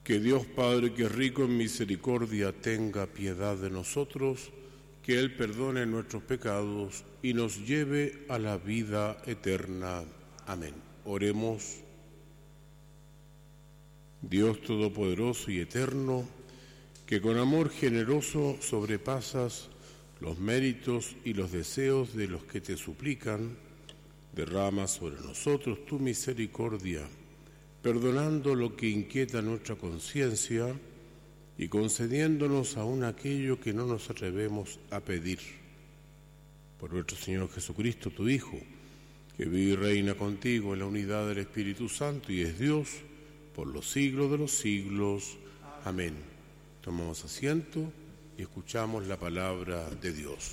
Que Dios Padre, que es rico en misericordia, tenga piedad de nosotros, que Él perdone nuestros pecados y nos lleve a la vida eterna. Amén. Oremos. Dios Todopoderoso y Eterno, que con amor generoso sobrepasas los méritos y los deseos de los que te suplican, derrama sobre nosotros tu misericordia, perdonando lo que inquieta nuestra conciencia y concediéndonos aún aquello que no nos atrevemos a pedir. Por nuestro Señor Jesucristo, tu Hijo, que vive y reina contigo en la unidad del Espíritu Santo y es Dios por los siglos de los siglos. Amén. Tomamos asiento y escuchamos la palabra de Dios.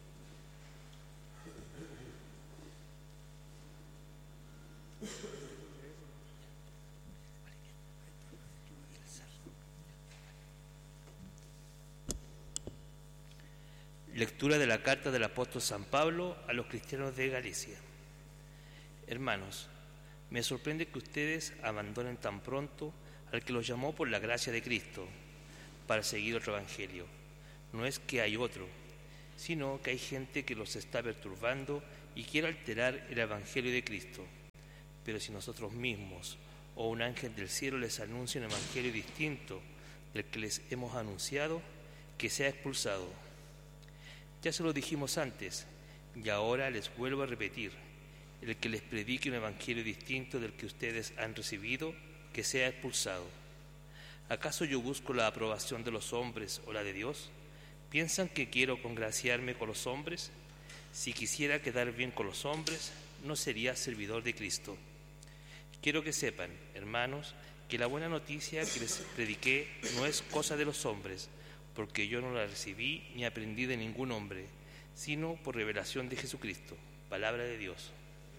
Lectura de la carta del apóstol San Pablo a los cristianos de Galacia. Hermanos, me sorprende que ustedes abandonen tan pronto al que los llamó por la gracia de Cristo para seguir otro evangelio. No es que hay otro, sino que hay gente que los está perturbando y quiere alterar el evangelio de Cristo. Pero si nosotros mismos o un ángel del cielo les anuncia un evangelio distinto del que les hemos anunciado, que sea expulsado. Ya se lo dijimos antes, y ahora les vuelvo a repetir: el que les predique un evangelio distinto del que ustedes han recibido, que sea expulsado. ¿Acaso yo busco la aprobación de los hombres o la de Dios? ¿Piensan que quiero congraciarme con los hombres? Si quisiera quedar bien con los hombres, no sería servidor de Cristo. Quiero que sepan, hermanos, que la buena noticia que les prediqué no es cosa de los hombres, porque yo no la recibí ni aprendí de ningún hombre, sino por revelación de Jesucristo. Palabra de Dios.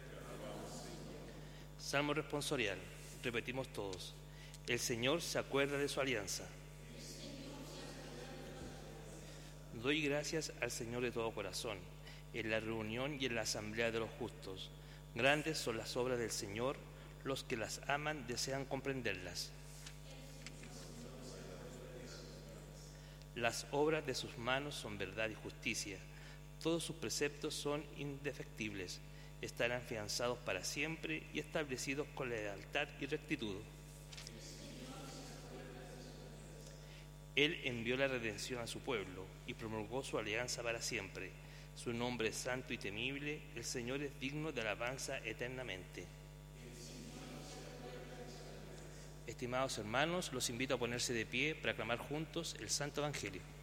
Salmo responsorial. Repetimos todos. El Señor se acuerda de su alianza. Doy gracias al Señor de todo corazón, en la reunión y en la asamblea de los justos. Grandes son las obras del Señor, los que las aman desean comprenderlas. Las obras de sus manos son verdad y justicia. Todos sus preceptos son indefectibles. Estarán afianzados para siempre y establecidos con lealtad y rectitud. Él envió la redención a su pueblo y promulgó su alianza para siempre. Su nombre es santo y temible. El Señor es digno de alabanza eternamente. Estimados hermanos, los invito a ponerse de pie para aclamar juntos el Santo Evangelio.